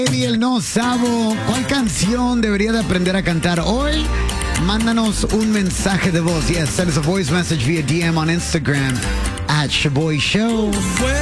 Y el no sabo, ¿cuál canción debería de aprender a cantar hoy? Mándanos un mensaje de voz. Yes, send us a voice message via DM on Instagram @ShaboyShow.